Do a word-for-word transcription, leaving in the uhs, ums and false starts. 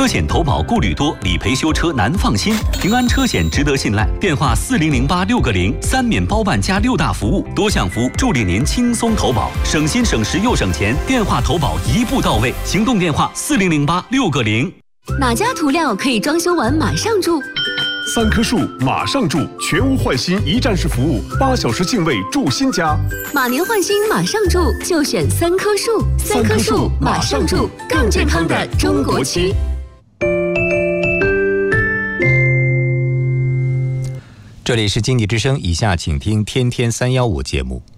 车险投保顾虑多，理赔修车难放心。平安车险值得信赖，电话四零零八六个零，三免包办加六大服务，多项服务助力您轻松投保，省心省时又省钱。电话投保一步到位，行动电话四零零八六个零。 哪家涂料可以装修完马上住？ 三棵树马上住，全屋换新一站式服务，八小时净位住新家。 马年换新马上住，就选三棵树。三棵树马上住，更健康的中国区。 这里是经济之声，以下请听天天三幺五节目。